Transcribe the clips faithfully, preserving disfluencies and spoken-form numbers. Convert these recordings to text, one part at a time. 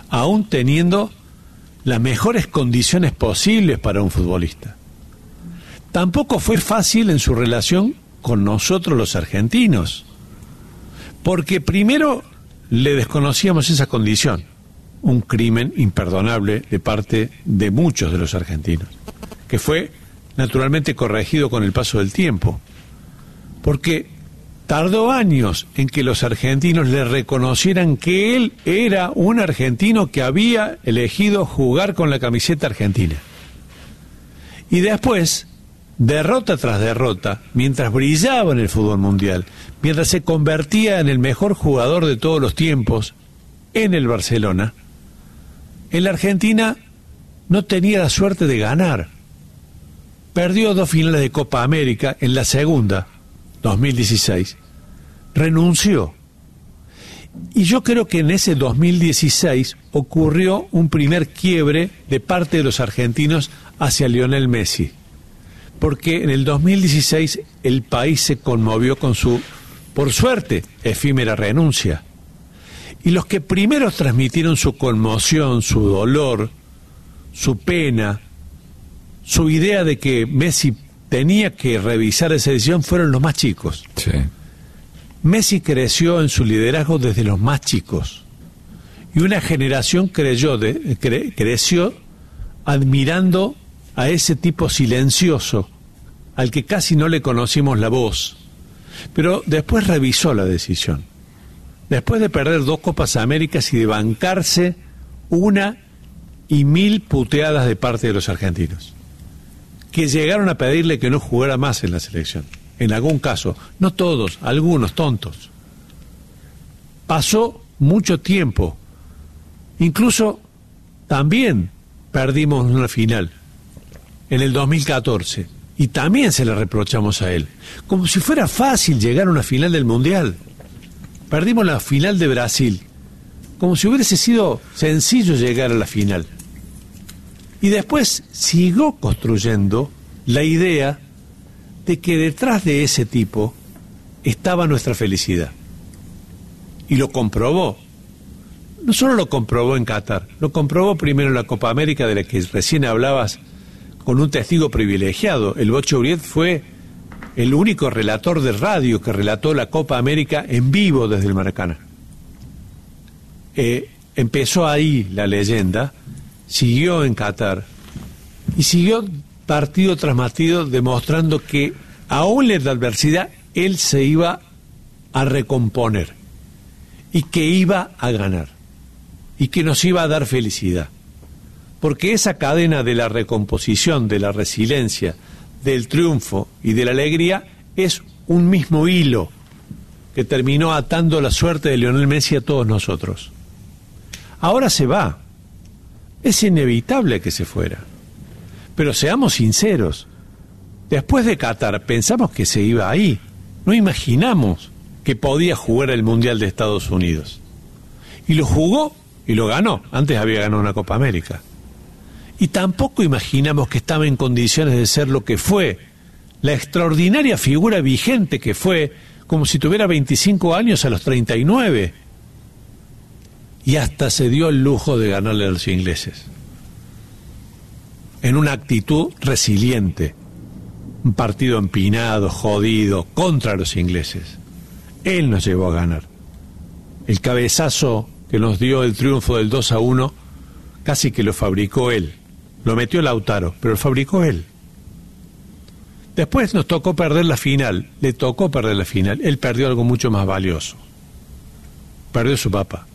aún teniendo las mejores condiciones posibles para un futbolista. Tampoco fue fácil en su relación con nosotros los argentinos, porque primero le desconocíamos esa condición, un crimen imperdonable de parte de muchos de los argentinos, que fue naturalmente corregido con el paso del tiempo, porque tardó años en que los argentinos le reconocieran que él era un argentino que había elegido jugar con la camiseta argentina. Y después, derrota tras derrota, mientras brillaba en el fútbol mundial, mientras se convertía en el mejor jugador de todos los tiempos en el Barcelona, en la Argentina no tenía la suerte de ganar. Perdió dos finales de Copa América, en la segunda, dos mil dieciséis, renunció. Y yo creo que en ese dos mil dieciséis ocurrió un primer quiebre de parte de los argentinos hacia Lionel Messi, porque en el dos mil dieciséis el país se conmovió con su, por suerte, efímera renuncia. Y los que primero transmitieron su conmoción, su dolor, su pena, su idea de que Messi tenía que revisar esa decisión fueron los más chicos. Sí. Messi creció en su liderazgo desde los más chicos. Y una generación creyó de, cre, creció admirando a ese tipo silencioso, al que casi no le conocimos la voz. Pero después revisó la decisión. Después de perder dos Copas Américas y de bancarse una y mil puteadas de parte de los argentinos, que llegaron a pedirle que no jugara más en la selección. En algún caso, no todos, algunos tontos. Pasó mucho tiempo. Incluso también perdimos una final en el dos mil catorce y también se le reprochamos a él, como si fuera fácil llegar a una final del Mundial. Perdimos la final de Brasil, como si hubiese sido sencillo llegar a la final. Y después siguió construyendo la idea de que detrás de ese tipo estaba nuestra felicidad. Y lo comprobó. No solo lo comprobó en Qatar, lo comprobó primero en la Copa América, de la que recién hablabas, con un testigo privilegiado. El Bocho Uriet fue el único relator de radio que relató la Copa América en vivo desde el Maracaná. Eh, empezó ahí la leyenda, siguió en Qatar y siguió partido tras partido demostrando que aún en la adversidad él se iba a recomponer y que iba a ganar y que nos iba a dar felicidad, porque esa cadena de la recomposición, de la resiliencia, del triunfo y de la alegría es un mismo hilo que terminó atando la suerte de Lionel Messi a todos nosotros. Ahora se va, es inevitable que se fuera, pero seamos sinceros, después de Qatar pensamos que se iba ahí, no imaginamos que podía jugar el Mundial de Estados Unidos, y lo jugó y lo ganó. Antes había ganado una Copa América, y tampoco imaginamos que estaba en condiciones de ser lo que fue, la extraordinaria figura vigente que fue, como si tuviera veinticinco años a los treinta y nueve, y hasta se dio el lujo de ganarle a los ingleses en una actitud resiliente, un partido empinado, jodido, contra los ingleses. Él nos llevó a ganar. El cabezazo que nos dio el triunfo del dos a uno casi que lo fabricó él. Lo metió Lautaro, pero lo fabricó él. Después nos tocó perder la final, le tocó perder la final. Él perdió algo mucho más valioso. Perdió su papá.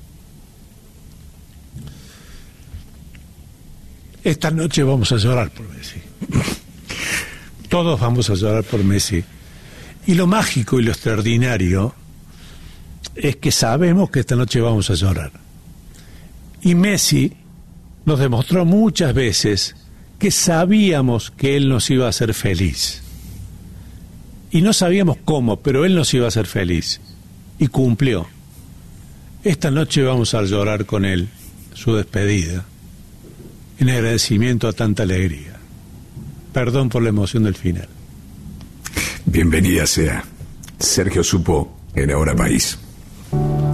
Esta noche vamos a llorar por Messi. Todos vamos a llorar por Messi. Y lo mágico y lo extraordinario es que sabemos que esta noche vamos a llorar. Y Messi nos demostró muchas veces que sabíamos que él nos iba a hacer feliz. Y no sabíamos cómo, pero él nos iba a hacer feliz. Y cumplió. Esta noche vamos a llorar con él, su despedida, en agradecimiento a tanta alegría. Perdón por la emoción del final. Bienvenida sea. Sergio Supo en Ahora País.